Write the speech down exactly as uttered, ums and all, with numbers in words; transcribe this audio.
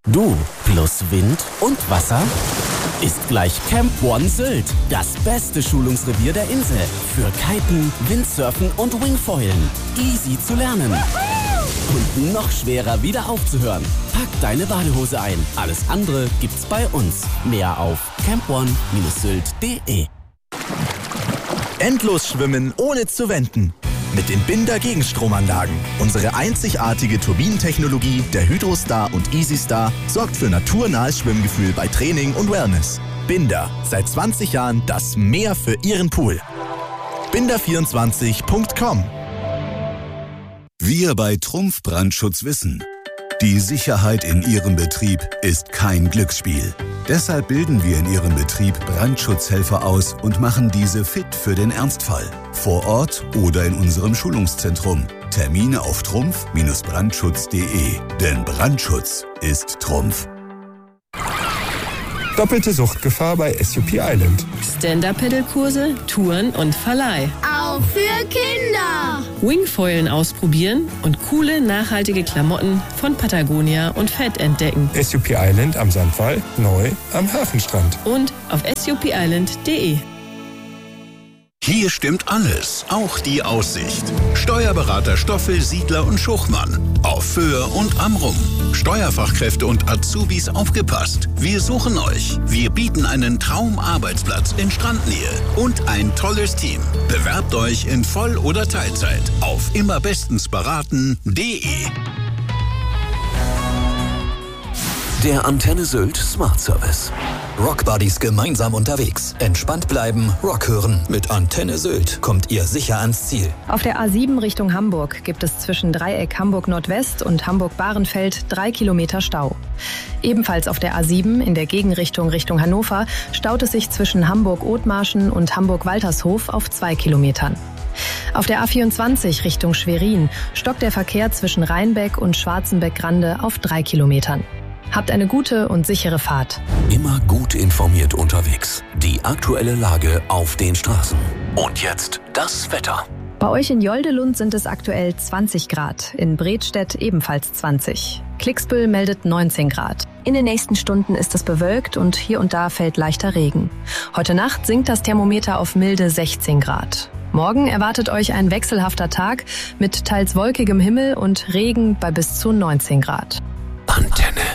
Du plus Wind und Wasser ist gleich Camp One Sylt. Das beste Schulungsrevier der Insel. Für Kiten, Windsurfen und Wingfoilen. Easy zu lernen. Und noch schwerer wieder aufzuhören. Pack deine Badehose ein. Alles andere gibt's bei uns. Mehr auf camp one dash sylt punkt de. Endlos schwimmen ohne zu wenden. Mit den Binder Gegenstromanlagen. Unsere einzigartige Turbinentechnologie der Hydrostar und EasyStar sorgt für naturnahes Schwimmgefühl bei Training und Wellness. Binder, seit zwanzig Jahren das Meer für Ihren Pool. binder vierundzwanzig punkt com. Wir bei Trumpf Brandschutz wissen, die Sicherheit in Ihrem Betrieb ist kein Glücksspiel. Deshalb bilden wir in Ihrem Betrieb Brandschutzhelfer aus und machen diese fit für den Ernstfall. Vor Ort oder in unserem Schulungszentrum. Termine auf trumpf brandschutz punkt de. Denn Brandschutz ist Trumpf. Doppelte Suchtgefahr bei S U P Island. Stand-Up-Pedal-Kurse, Touren und Verleih. Auch für Kinder. Wingfoilen ausprobieren und coole, nachhaltige Klamotten von Patagonia und Fett entdecken. S U P Island am Sandwall, neu am Hafenstrand. Und auf s u p island punkt de. Hier stimmt alles, auch die Aussicht. Steuerberater Stoffel, Siedler und Schuchmann. Auf Föhr und Amrum. Steuerfachkräfte und Azubis aufgepasst. Wir suchen euch. Wir bieten einen Traumarbeitsplatz in Strandnähe und ein tolles Team. Bewerbt euch in Voll- oder Teilzeit auf immerbestensberaten punkt de. Der Antenne Sylt Smart Service. Rockbuddies gemeinsam unterwegs. Entspannt bleiben, Rock hören. Mit Antenne Sylt kommt ihr sicher ans Ziel. Auf der A sieben Richtung Hamburg gibt es zwischen Dreieck Hamburg Nordwest und Hamburg-Bahrenfeld drei Kilometer Stau. Ebenfalls auf der A sieben in der Gegenrichtung Richtung Hannover staut es sich zwischen Hamburg-Othmarschen und Hamburg-Waltershof auf zwei Kilometern. Auf der A vierundzwanzig Richtung Schwerin stockt der Verkehr zwischen Rheinbeck und Schwarzenbeck-Grande auf drei Kilometern. Habt eine gute und sichere Fahrt. Immer gut informiert unterwegs. Die aktuelle Lage auf den Straßen. Und jetzt das Wetter. Bei euch in Joldelund sind es aktuell zwanzig Grad, in Bredstedt ebenfalls zwanzig. Klicksbüll meldet neunzehn Grad. In den nächsten Stunden ist es bewölkt und hier und da fällt leichter Regen. Heute Nacht sinkt das Thermometer auf milde sechzehn Grad. Morgen erwartet euch ein wechselhafter Tag mit teils wolkigem Himmel und Regen bei bis zu neunzehn Grad. Antenne.